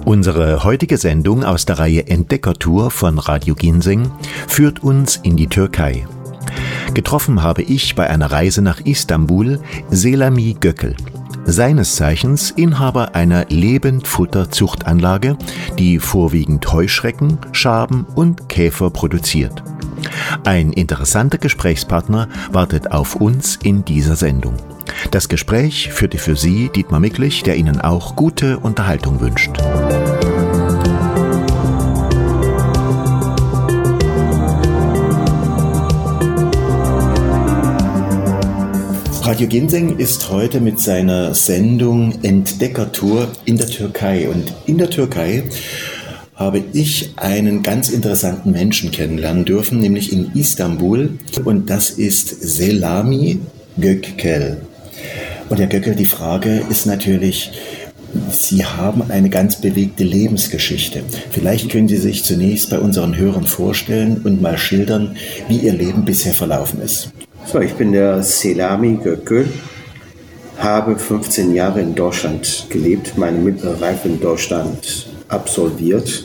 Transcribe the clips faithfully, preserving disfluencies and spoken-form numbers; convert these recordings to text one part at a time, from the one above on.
Unsere heutige Sendung aus der Reihe Entdeckertour von Radio Ginseng führt uns in die Türkei. Getroffen habe ich bei einer Reise nach Istanbul Selami Gökel, seines Zeichens Inhaber einer Lebendfutterzuchtanlage, die vorwiegend Heuschrecken, Schaben und Käfer produziert. Ein interessanter Gesprächspartner wartet auf uns in dieser Sendung. Das Gespräch führte für Sie Dietmar Micklich, der Ihnen auch gute Unterhaltung wünscht. Radio Ginseng ist heute mit seiner Sendung Entdeckertour in der Türkei. Und in der Türkei habe ich einen ganz interessanten Menschen kennenlernen dürfen, nämlich in Istanbul. Und das ist Selami Gökel. Und Herr Gökel, die Frage ist natürlich, Sie haben eine ganz bewegte Lebensgeschichte. Vielleicht können Sie sich zunächst bei unseren Hörern vorstellen und mal schildern, wie Ihr Leben bisher verlaufen ist. So, ich bin der Selami Gökel, habe fünfzehn Jahre in Deutschland gelebt, meine mittlere Reife in Deutschland absolviert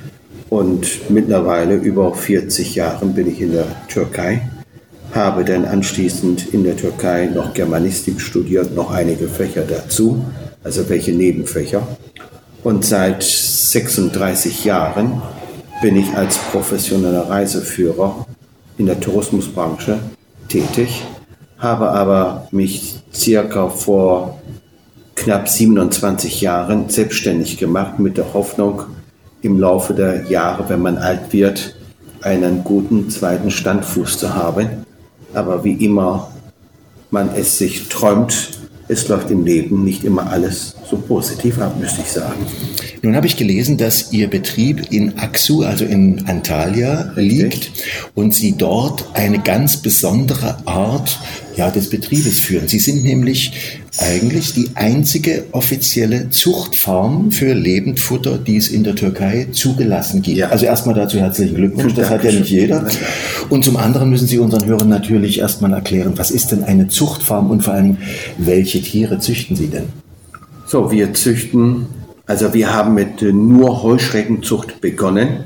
und mittlerweile über vierzig Jahre bin ich in der Türkei. Habe dann anschließend in der Türkei noch Germanistik studiert, noch einige Fächer dazu, also welche Nebenfächer. Und seit sechsunddreißig Jahren bin ich als professioneller Reiseführer in der Tourismusbranche tätig, habe aber mich circa vor knapp siebenundzwanzig Jahren selbstständig gemacht mit der Hoffnung, im Laufe der Jahre, wenn man alt wird, einen guten zweiten Standfuß zu haben. Aber wie immer man es sich träumt, es läuft im Leben nicht immer alles so positiv ab, müsste ich sagen. Nun habe ich gelesen, dass Ihr Betrieb in Aksu, also in Antalya, liegt und Sie dort eine ganz besondere Art ja, des Betriebes führen. Sie sind nämlich eigentlich die einzige offizielle Zuchtfarm für Lebendfutter, die es in der Türkei zugelassen gibt. Ja. Also erstmal dazu herzlichen Glückwunsch, das hat ja nicht jeder. Und zum anderen müssen Sie unseren Hörern natürlich erstmal erklären, was ist denn eine Zuchtfarm und vor allem, welche Tiere züchten Sie denn? So, wir züchten, also wir haben mit nur Heuschreckenzucht begonnen.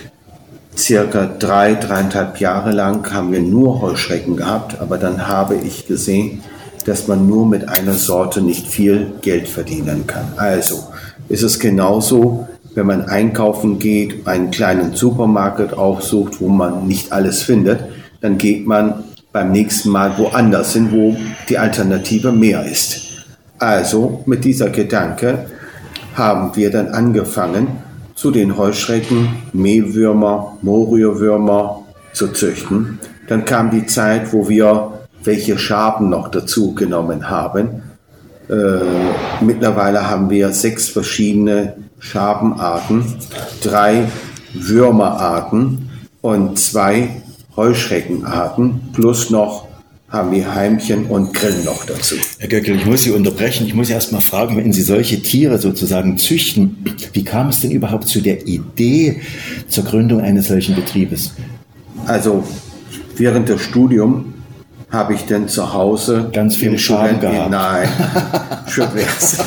Circa drei, dreieinhalb Jahre lang haben wir nur Heuschrecken gehabt, aber dann habe ich gesehen, dass man nur mit einer Sorte nicht viel Geld verdienen kann. Also ist es genauso, wenn man einkaufen geht, einen kleinen Supermarkt aufsucht, wo man nicht alles findet, dann geht man beim nächsten Mal woanders hin, wo die Alternative mehr ist. Also mit dieser Gedanke haben wir dann angefangen, zu den Heuschrecken Mehlwürmer, Mohrrührwürmer zu züchten. Dann kam die Zeit, wo wir welche Schaben noch dazu genommen haben. Äh, mittlerweile haben wir sechs verschiedene Schabenarten, drei Würmerarten und zwei Heuschreckenarten, plus noch haben wir Heimchen und Grillen noch dazu. Herr Gökel, ich muss Sie unterbrechen. Ich muss Sie erst mal fragen, wenn Sie solche Tiere sozusagen züchten, wie kam es denn überhaupt zu der Idee zur Gründung eines solchen Betriebes? Also während des Studiums habe ich dann zu Hause ganz viele Schaben gehabt. Nein, schön wär's.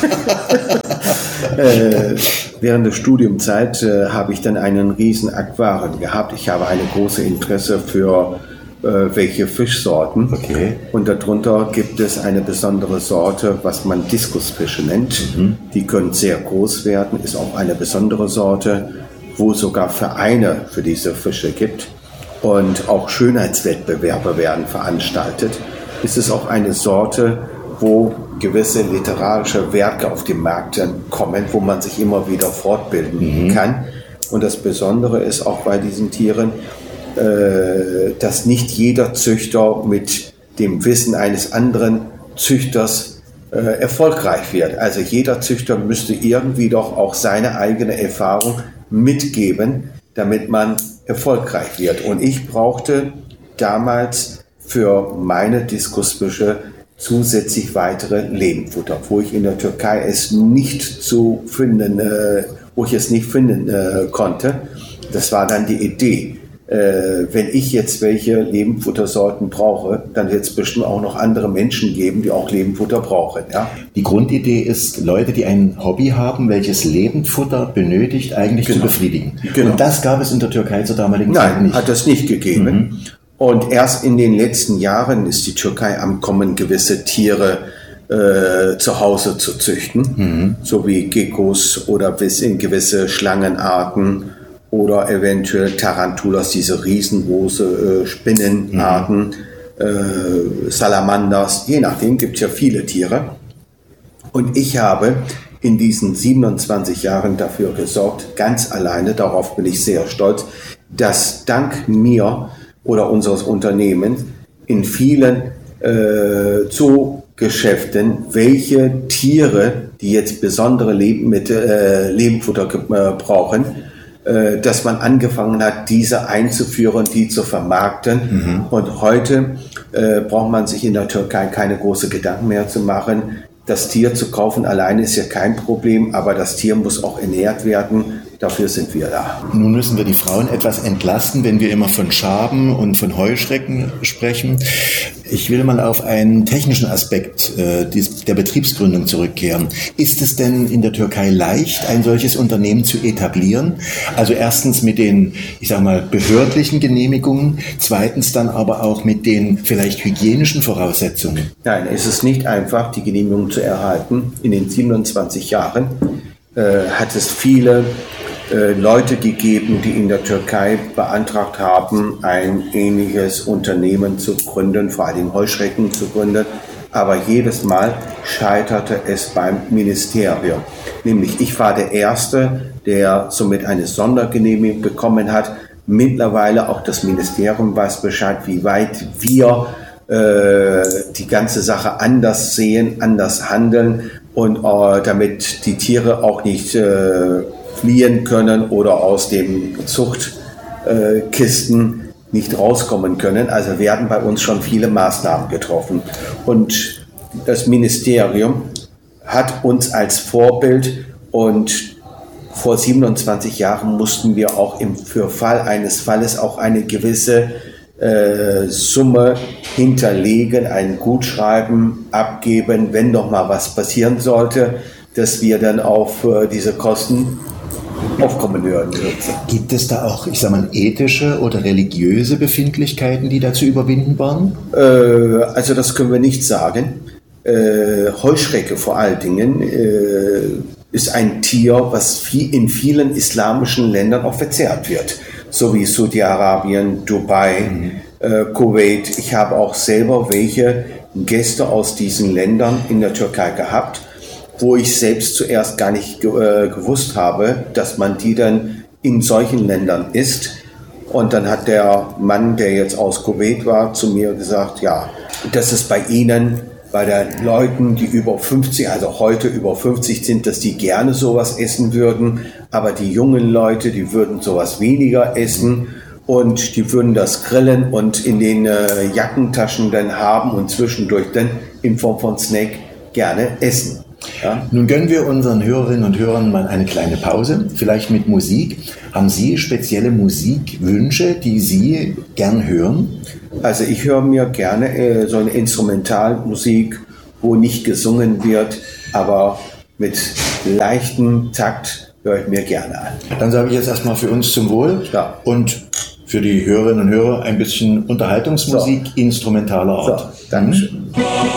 äh, während der Studiumzeit äh, habe ich dann einen riesen Aquarium gehabt. Ich habe eine große Interesse für äh, welche Fischsorten. Okay. Und darunter gibt es eine besondere Sorte, was man Diskusfische nennt. Mhm. Die können sehr groß werden, ist auch eine besondere Sorte, wo es sogar Vereine für diese Fische gibt. Und auch Schönheitswettbewerbe werden veranstaltet. Es ist auch eine Sorte, wo gewisse literarische Werke auf den Markt kommen, wo man sich immer wieder fortbilden mhm. kann. Und das Besondere ist auch bei diesen Tieren, äh, dass nicht jeder Züchter mit dem Wissen eines anderen Züchters äh, erfolgreich wird. Also jeder Züchter müsste irgendwie doch auch seine eigene Erfahrung mitgeben, damit man erfolgreich wird. Und ich brauchte damals für meine Diskusfische zusätzlich weitere Lebendfutter, wo ich in der Türkei es nicht zu finden, äh, wo ich es nicht finden äh, konnte. Das war dann die Idee, äh, wenn ich jetzt welche Lebenfuttersorten brauche, dann wird es bestimmt auch noch andere Menschen geben, die auch Lebenfutter brauchen. Ja? Die Grundidee ist, Leute, die ein Hobby haben, welches Lebendfutter benötigt, eigentlich Genau. zu befriedigen. Genau. Und das gab es in der Türkei zur damaligen Zeit Nein, nicht. hat es nicht gegeben. Mhm. Und erst in den letzten Jahren ist die Türkei am Kommen, gewisse Tiere äh, zu Hause zu züchten, mhm. so wie Geckos oder bis in gewisse Schlangenarten oder eventuell Tarantulas, diese riesengroße äh, Spinnenarten, mhm. äh, Salamanders, je nachdem gibt es ja viele Tiere. Und ich habe in diesen siebenundzwanzig Jahren dafür gesorgt, ganz alleine, darauf bin ich sehr stolz, dass dank mir oder unseres Unternehmens in vielen äh, Zoogeschäften, welche Tiere, die jetzt besondere Lebensmittel, äh, Lebendfutter äh, brauchen, äh, dass man angefangen hat, diese einzuführen, die zu vermarkten. Mhm. Und heute äh, braucht man sich in der Türkei keine großen Gedanken mehr zu machen. Das Tier zu kaufen alleine ist ja kein Problem, aber das Tier muss auch ernährt werden. Dafür sind wir da. Nun müssen wir die Frauen etwas entlasten, wenn wir immer von Schaben und von Heuschrecken sprechen. Ich will mal auf einen technischen Aspekt äh, dies, der Betriebsgründung zurückkehren. Ist es denn in der Türkei leicht, ein solches Unternehmen zu etablieren? Also erstens mit den, ich sag mal, behördlichen Genehmigungen, zweitens dann aber auch mit den vielleicht hygienischen Voraussetzungen. Nein, es ist nicht einfach, die Genehmigung zu erhalten. In den siebenundzwanzig Jahren äh, hat es viele Leute gegeben, die in der Türkei beantragt haben, ein ähnliches Unternehmen zu gründen, vor allem Heuschrecken zu gründen. Aber jedes Mal scheiterte es beim Ministerium. Nämlich ich war der Erste, der somit eine Sondergenehmigung bekommen hat. Mittlerweile auch das Ministerium weiß Bescheid, wie weit wir äh, die ganze Sache anders sehen, anders handeln und äh, damit die Tiere auch nicht äh, fliehen können oder aus den Zuchtkisten äh, nicht rauskommen können. Also werden bei uns schon viele Maßnahmen getroffen. Und das Ministerium hat uns als Vorbild und vor siebenundzwanzig Jahren mussten wir auch im, für Fall eines Falles auch eine gewisse äh, Summe hinterlegen, ein Gutschreiben abgeben, wenn doch mal was passieren sollte, dass wir dann auf äh, diese Kosten aufkommen würden. Gibt es da auch, ich sag mal, ethische oder religiöse Befindlichkeiten, die da zu überwinden waren? Äh, also das können wir nicht sagen. Äh, Heuschrecke vor allen Dingen äh, ist ein Tier, was viel, in vielen islamischen Ländern auch verzehrt wird. So wie Saudi-Arabien, Dubai, mhm. äh, Kuwait. Ich habe auch selber welche Gäste aus diesen Ländern in der Türkei gehabt, wo ich selbst zuerst gar nicht ge- äh, gewusst habe, dass man die dann in solchen Ländern isst. Und dann hat der Mann, der jetzt aus Kuwait war, zu mir gesagt, ja, das ist bei Ihnen, bei den Leuten, die über fünfzig, also heute über fünfzig sind, dass die gerne sowas essen würden, aber die jungen Leute, die würden sowas weniger essen und die würden das grillen und in den äh, Jackentaschen dann haben und zwischendurch dann in Form von Snack gerne essen. Ja. Nun gönnen wir unseren Hörerinnen und Hörern mal eine kleine Pause, vielleicht mit Musik. Haben Sie spezielle Musikwünsche, die Sie gern hören? Also ich höre mir gerne äh, so eine Instrumentalmusik, wo nicht gesungen wird, aber mit leichtem Takt höre ich mir gerne an. Dann sage ich jetzt erstmal für uns zum Wohl Ja. und für die Hörerinnen und Hörer ein bisschen Unterhaltungsmusik So. instrumentaler Art. So, Dankeschön.